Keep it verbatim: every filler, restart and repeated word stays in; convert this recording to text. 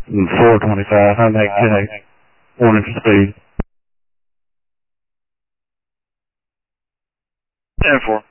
four twenty-five, high mag check, warning for speed. ten four.